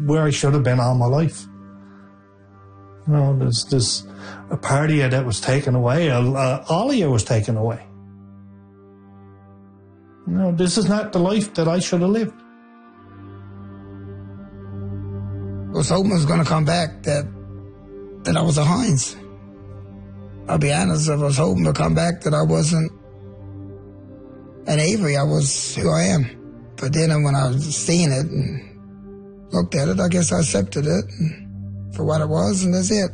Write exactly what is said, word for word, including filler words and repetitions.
where I should have been all my life. You know, there's, there's a part of you that was taken away. Uh, all of you was taken away. You know, this is not the life that I should have lived. I was hoping it was going to come back that that I was a Hines. I'll be honest, I was hoping to come back that I wasn't an Avery. I was who I am. But then when I was seeing it and looked at it, I guess I accepted it for what it was, and that's it.